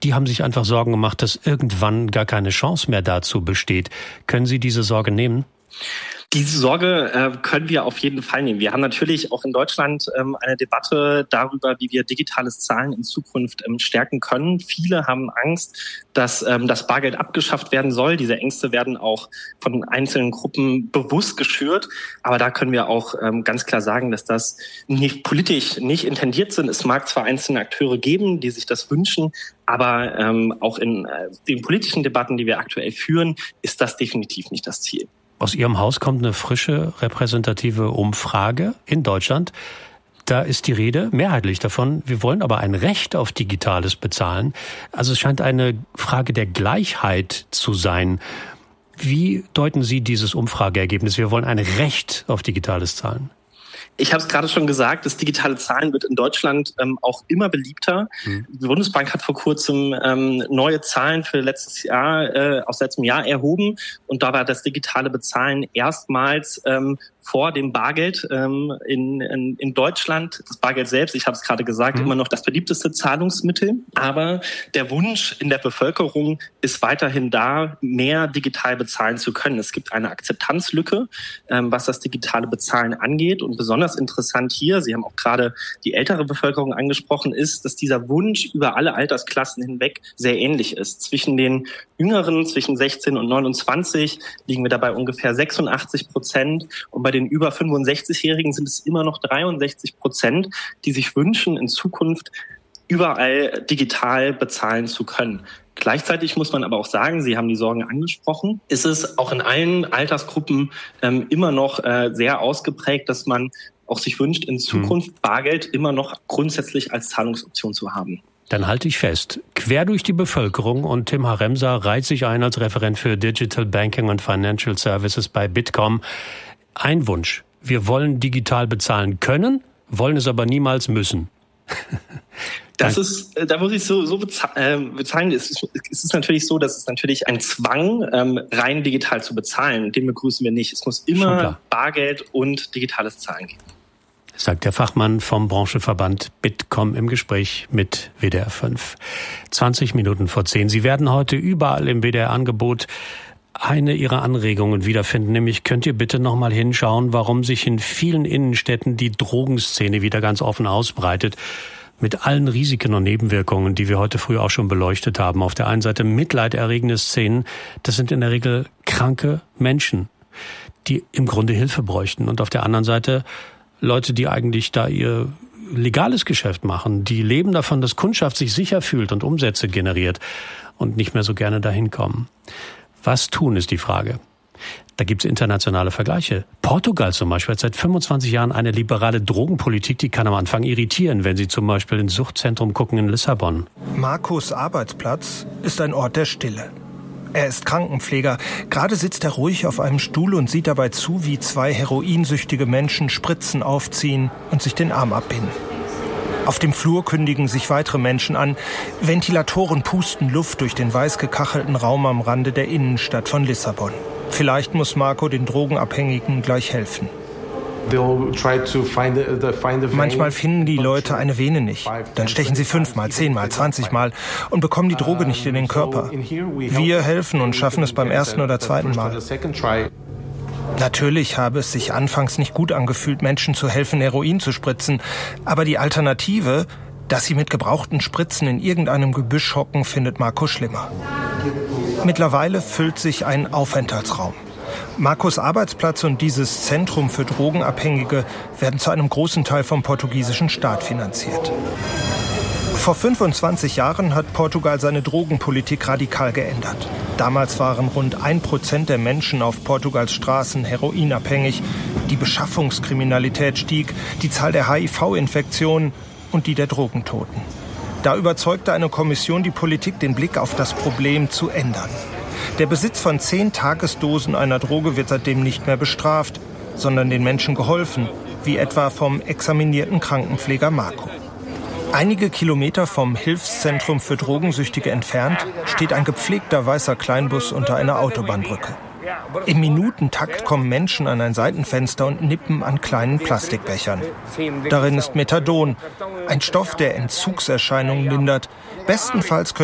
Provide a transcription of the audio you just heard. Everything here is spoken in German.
die haben sich einfach Sorgen gemacht, dass irgendwann gar keine Chance mehr dazu besteht. Können Sie diese Sorge nehmen? Diese Sorge können wir auf jeden Fall nehmen. Wir haben natürlich auch in Deutschland eine Debatte darüber, wie wir digitales Zahlen in Zukunft stärken können. Viele haben Angst, dass das Bargeld abgeschafft werden soll. Diese Ängste werden auch von einzelnen Gruppen bewusst geschürt. Aber da können wir auch ganz klar sagen, dass das nicht politisch nicht intendiert sind. Es mag zwar einzelne Akteure geben, die sich das wünschen, aber auch in den politischen Debatten, die wir aktuell führen, ist das definitiv nicht das Ziel. Aus Ihrem Haus kommt eine frische, repräsentative Umfrage in Deutschland. Da ist die Rede mehrheitlich davon, wir wollen aber ein Recht auf digitales Bezahlen. Also es scheint eine Frage der Gleichheit zu sein. Wie deuten Sie dieses Umfrageergebnis? Wir wollen ein Recht auf digitales Zahlen. Ich habe es gerade schon gesagt, das digitale Zahlen wird in Deutschland auch immer beliebter. Die Bundesbank hat vor kurzem neue Zahlen für aus letztem Jahr erhoben. Und da war das digitale Bezahlen erstmals vor dem Bargeld in Deutschland. Das Bargeld selbst, ich habe es gerade gesagt, immer noch das beliebteste Zahlungsmittel. Aber der Wunsch in der Bevölkerung ist weiterhin da, mehr digital bezahlen zu können. Es gibt eine Akzeptanzlücke, was das digitale Bezahlen angeht. Und besonders interessant hier, Sie haben auch gerade die ältere Bevölkerung angesprochen, ist, dass dieser Wunsch über alle Altersklassen hinweg sehr ähnlich ist. Zwischen den Jüngeren, zwischen 16 und 29, liegen wir dabei ungefähr 86%. Und bei den über 65-Jährigen sind es immer noch 63%, die sich wünschen, in Zukunft überall digital bezahlen zu können. Gleichzeitig muss man aber auch sagen, Sie haben die Sorgen angesprochen, ist es auch in allen Altersgruppen immer noch sehr ausgeprägt, dass man auch sich wünscht, in Zukunft Bargeld immer noch grundsätzlich als Zahlungsoption zu haben. Dann halte ich fest, quer durch die Bevölkerung, und Tim Haremsa reiht sich ein als Referent für Digital Banking und Financial Services bei Bitkom. Ein Wunsch: Wir wollen digital bezahlen können, wollen es aber niemals müssen. Das ist, da muss ich so bezahlen. Es ist natürlich so, dass es natürlich ein Zwang, rein digital zu bezahlen. Den begrüßen wir nicht. Es muss immer Bargeld und digitales Zahlen geben. Sagt der Fachmann vom Branchenverband Bitkom im Gespräch mit WDR 5. 20 Minuten vor 10. Sie werden heute überall im WDR-Angebot eine Ihrer Anregungen wiederfinden, nämlich könnt ihr bitte nochmal hinschauen, warum sich in vielen Innenstädten die Drogenszene wieder ganz offen ausbreitet. Mit allen Risiken und Nebenwirkungen, die wir heute früh auch schon beleuchtet haben. Auf der einen Seite mitleiderregende Szenen, das sind in der Regel kranke Menschen, die im Grunde Hilfe bräuchten. Und auf der anderen Seite Leute, die eigentlich da ihr legales Geschäft machen, die leben davon, dass Kundschaft sich sicher fühlt und Umsätze generiert und nicht mehr so gerne dahin kommen. Was tun, ist die Frage. Da gibt's internationale Vergleiche. Portugal zum Beispiel hat seit 25 Jahren eine liberale Drogenpolitik, die kann am Anfang irritieren, wenn Sie zum Beispiel ins Suchtzentrum gucken in Lissabon. Marcos Arbeitsplatz ist ein Ort der Stille. Er ist Krankenpfleger. Gerade sitzt er ruhig auf einem Stuhl und sieht dabei zu, wie zwei heroinsüchtige Menschen Spritzen aufziehen und sich den Arm abbinden. Auf dem Flur kündigen sich weitere Menschen an. Ventilatoren pusten Luft durch den weiß gekachelten Raum am Rande der Innenstadt von Lissabon. Vielleicht muss Marco den Drogenabhängigen gleich helfen. Manchmal finden die Leute eine Vene nicht. Dann stechen sie 5-mal, 10-mal, 20-mal und bekommen die Droge nicht in den Körper. Wir helfen und schaffen es beim ersten oder zweiten Mal. Natürlich habe es sich anfangs nicht gut angefühlt, Menschen zu helfen, Heroin zu spritzen. Aber die Alternative, dass sie mit gebrauchten Spritzen in irgendeinem Gebüsch hocken, findet Marco schlimmer. Mittlerweile füllt sich ein Aufenthaltsraum. Marcos Arbeitsplatz und dieses Zentrum für Drogenabhängige werden zu einem großen Teil vom portugiesischen Staat finanziert. Vor 25 Jahren hat Portugal seine Drogenpolitik radikal geändert. Damals waren rund 1% der Menschen auf Portugals Straßen heroinabhängig. Die Beschaffungskriminalität stieg, die Zahl der HIV-Infektionen und die der Drogentoten. Da überzeugte eine Kommission die Politik, den Blick auf das Problem zu ändern. Der Besitz von 10 Tagesdosen einer Droge wird seitdem nicht mehr bestraft, sondern den Menschen geholfen, wie etwa vom examinierten Krankenpfleger Marco. Einige Kilometer vom Hilfszentrum für Drogensüchtige entfernt steht ein gepflegter weißer Kleinbus unter einer Autobahnbrücke. Im Minutentakt kommen Menschen an ein Seitenfenster und nippen an kleinen Plastikbechern. Darin ist Methadon, ein Stoff, der Entzugserscheinungen lindert. Bestenfalls